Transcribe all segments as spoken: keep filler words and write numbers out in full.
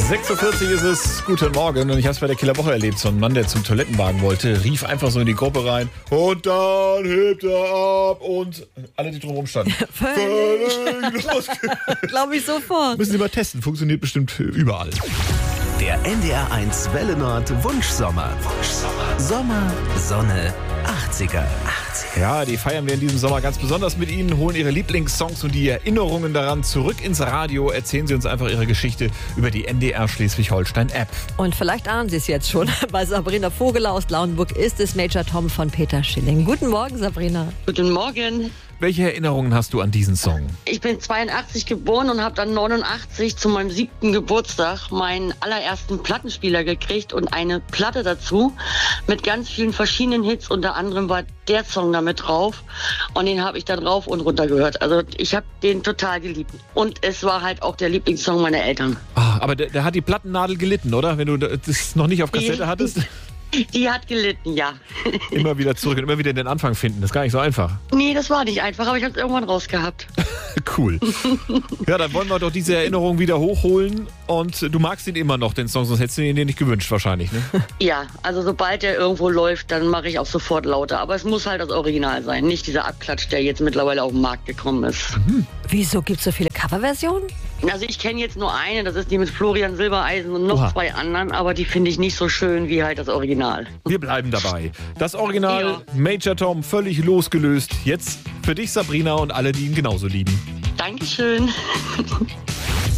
sechs Uhr vierzig ist es, guten Morgen. Und ich habe es bei der Killerwoche erlebt. So ein Mann, der zum Toilettenwagen wollte, rief einfach so in die Gruppe rein. Und dann hebt er ab. Und alle, die drumherum standen. Völlig losgehört. Glaube ich sofort. Müssen Sie mal testen. Funktioniert bestimmt überall. Der N D R eins Welle Nord Wunschsommer. Wunschsommer. Sommer, Sonne, achtziger. Ja, die feiern wir in diesem Sommer ganz besonders mit Ihnen, holen Ihre Lieblingssongs und die Erinnerungen daran zurück ins Radio. Erzählen Sie uns einfach Ihre Geschichte über die N D R Schleswig-Holstein-App. Und vielleicht ahnen Sie es jetzt schon. Bei Sabrina Vogeler aus Lauenburg ist es Major Tom von Peter Schilling. Guten Morgen, Sabrina. Guten Morgen. Welche Erinnerungen hast du an diesen Song? Ich bin zweiundachtzig geboren und habe dann neunundachtzig zu meinem siebten Geburtstag meinen allerersten Plattenspieler gekriegt und eine Platte dazu mit ganz vielen verschiedenen Hits. Unter anderem war der Song da mit drauf und den habe ich dann rauf und runter gehört. Also ich habe den total geliebt. Und es war halt auch der Lieblingssong meiner Eltern. Ah, aber der, der hat die Plattennadel gelitten, oder? Wenn du das noch nicht auf Kassette hattest? Die hat gelitten, ja. Immer wieder zurück und immer wieder den Anfang finden. Das ist gar nicht so einfach. Nee, das war nicht einfach, aber ich habe es irgendwann rausgehabt. Cool. Ja, dann wollen wir doch diese Erinnerung wieder hochholen. Und du magst ihn immer noch, den Song, sonst hättest du ihn dir nicht gewünscht wahrscheinlich, ne? Ja, also sobald der irgendwo läuft, dann mache ich auch sofort lauter. Aber es muss halt das Original sein, nicht dieser Abklatsch, der jetzt mittlerweile auf den Markt gekommen ist. Mhm. Wieso gibt es so viele Coverversionen? Also ich kenne jetzt nur eine, das ist die mit Florian Silbereisen und noch Oha. zwei anderen, aber die finde ich nicht so schön wie halt das Original. Wir bleiben dabei. Das Original, Ja. Major Tom, völlig losgelöst. Jetzt für dich, Sabrina, und alle, die ihn genauso lieben. Dankeschön.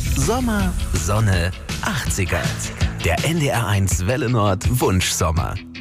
Sommer, Sonne, achtziger. Der N D R eins Welle Nord Wunschsommer.